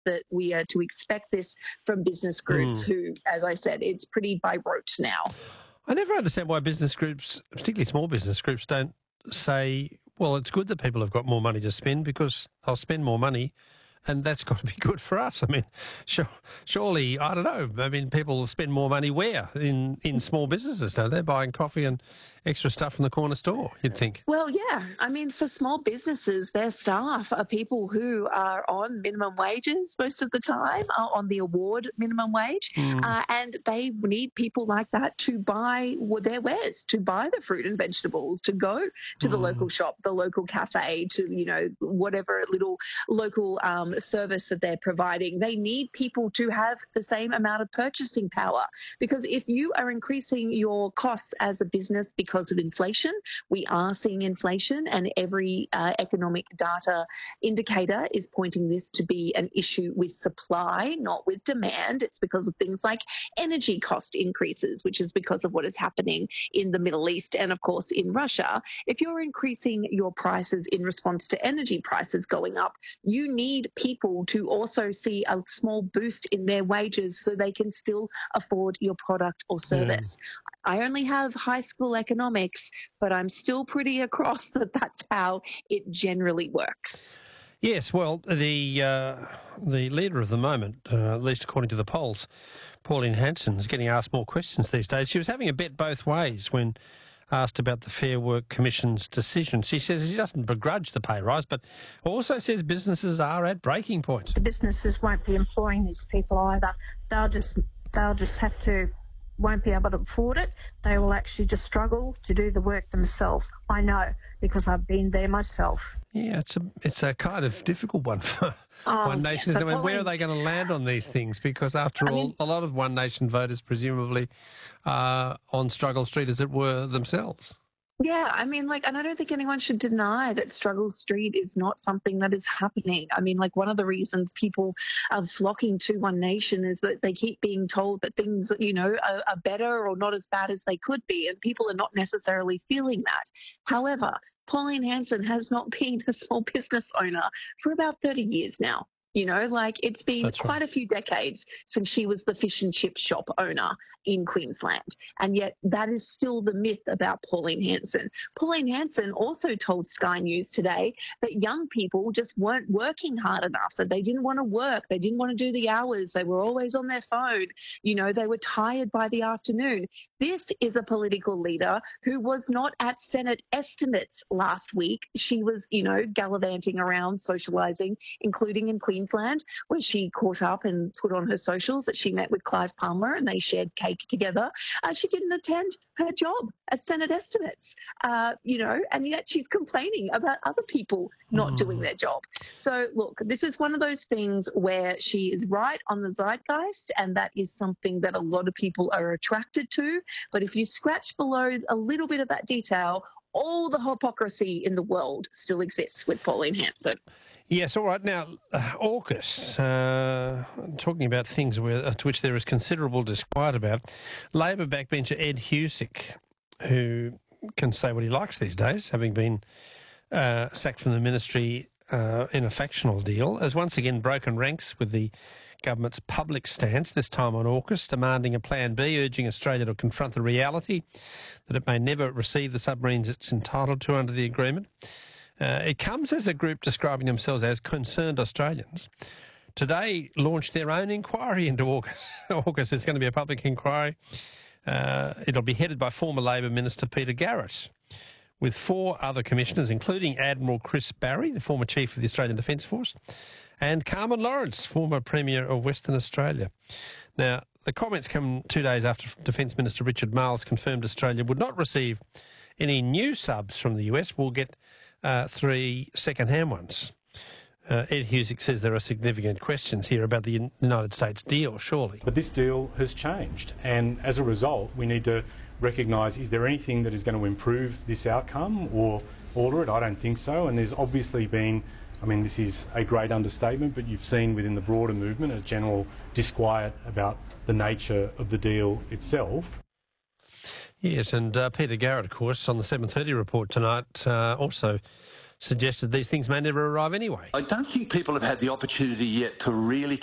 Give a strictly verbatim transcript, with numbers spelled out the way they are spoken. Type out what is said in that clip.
that we are to expect this from business groups Mm. who, as I said, it's pretty by rote now. I never understand why business groups, particularly small business groups, don't say, well, it's good that people have got more money to spend because they'll spend more money and that's got to be good for us. I mean, sure, surely, I don't know, I mean, people spend more money where? In, in small businesses, don't they? Buying coffee and extra stuff from the corner store, you'd think. Well, yeah. I mean, for small businesses, their staff are people who are on minimum wages most of the time, are on the award minimum wage, Mm. uh, and they need people like that to buy their wares, to buy the fruit and vegetables, to go to the Mm. local shop, the local cafe, to, you know, whatever little local um, service that they're providing. They need people to have the same amount of purchasing power, because if you are increasing your costs as a business because of inflation, we are seeing inflation, and every uh, economic data indicator is pointing this to be an issue with supply, not with demand. It's because of things like energy cost increases, which is because of what is happening in the Middle East and, of course, in Russia. If you're increasing your prices in response to energy prices going up, you need people to also see a small boost in their wages so they can still afford your product or service. Yeah. I only have high school economics, but I'm still pretty across that that's how it generally works. Yes, well, the uh, the leader of the moment, uh, at least according to the polls, Pauline Hanson, is getting asked more questions these days. She was having a bet both ways when asked about the Fair Work Commission's decision. She says she doesn't begrudge the pay rise, but also says businesses are at breaking point. The businesses won't be employing these people either. They'll just they'll just have to. Won't be able to afford it. They will actually just struggle to do the work themselves. I know, because I've been there myself. Yeah, it's a it's a kind of difficult one for Oh, One yes, Nation. the I mean, where polling- are they going to land on these things? Because after I all, mean- a lot of One Nation voters presumably are on struggle street, as it were, themselves. Yeah, I mean, like, and I don't think anyone should deny that Struggle Street is not something that is happening. I mean, like, one of the reasons people are flocking to One Nation is that they keep being told that things, you know, are, are better or not as bad as they could be, and people are not necessarily feeling that. However, Pauline Hanson has not been a small business owner for about thirty years now. You know, like, it's been That's right. quite a few decades since she was the fish and chip shop owner in Queensland. And yet that is still the myth about Pauline Hanson. Pauline Hanson also told Sky News today that young people just weren't working hard enough, that they didn't want to work, they didn't want to do the hours, they were always on their phone, you know, they were tired by the afternoon. This is a political leader who was not at Senate estimates last week. She was, you know, gallivanting around, socialising, including in Queensland. Queensland, where she caught up and put on her socials that she met with Clive Palmer and they shared cake together. Uh, she didn't attend her job at Senate estimates, uh, you know, and yet she's complaining about other people not Mm. doing their job. So, look, this is one of those things where she is right on the zeitgeist, and that is something that a lot of people are attracted to. But if you scratch below a little bit of that detail, all the hypocrisy in the world still exists with Pauline Hanson. Yes, all right. Now, uh, AUKUS, uh, talking about things where, uh, to which there is considerable disquiet about. Labor backbencher Ed Husick, who can say what he likes these days, having been uh, sacked from the ministry uh, in a factional deal, has once again broken ranks with the government's public stance, this time on AUKUS, demanding a plan B, urging Australia to confront the reality that it may never receive the submarines it's entitled to under the agreement. Uh, it comes as a group describing themselves as Concerned Australians. Today launched their own inquiry into AUKUS. AUKUS is going to be a public inquiry. Uh, it'll be headed by former Labor Minister Peter Garrett, with four other commissioners, including Admiral Chris Barry, the former Chief of the Australian Defence Force, and Carmen Lawrence, former Premier of Western Australia. Now, the comments come two days after Defence Minister Richard Marles confirmed Australia would not receive any new subs from the U S. We'll get Uh, three second-hand ones. Uh, Ed Husick says there are significant questions here about the United States deal, surely. But this deal has changed, and as a result, we need to recognise, is there anything that is going to improve this outcome or alter it? I don't think so, and there's obviously been, I mean, this is a great understatement, but you've seen within the broader movement a general disquiet about the nature of the deal itself. Yes, and uh, Peter Garrett, of course, on the seven thirty report tonight, uh, also suggested these things may never arrive anyway. I don't think people have had the opportunity yet to really